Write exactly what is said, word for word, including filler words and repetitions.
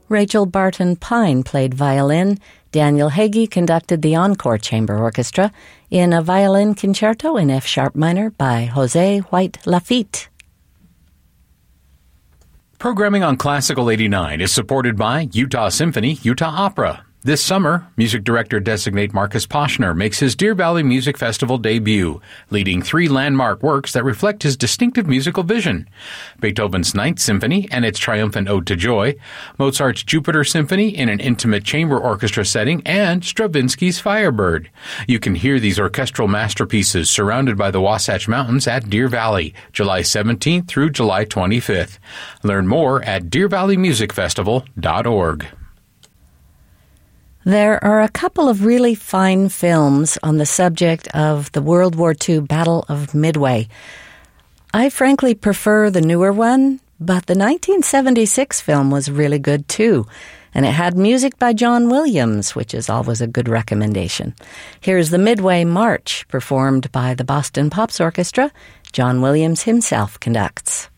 Rachel Barton Pine played violin. Daniel Hagee conducted the Encore Chamber Orchestra in a violin concerto in F-sharp minor by José White Lafitte. Programming on Classical eighty-nine is supported by Utah Symphony, Utah Opera. This summer, music director-designate Marcus Poshner makes his Deer Valley Music Festival debut, leading three landmark works that reflect his distinctive musical vision: Beethoven's Ninth Symphony and its triumphant Ode to Joy, Mozart's Jupiter Symphony in an intimate chamber orchestra setting, and Stravinsky's Firebird. You can hear these orchestral masterpieces surrounded by the Wasatch Mountains at Deer Valley, July seventeenth through July twenty-fifth. Learn more at deer valley music festival dot org. There are a couple of really fine films on the subject of the World War Two Battle of Midway. I frankly prefer the newer one, but the nineteen seventy-six film was really good too, and it had music by John Williams, which is always a good recommendation. Here's the Midway March, performed by the Boston Pops Orchestra. John Williams himself conducts.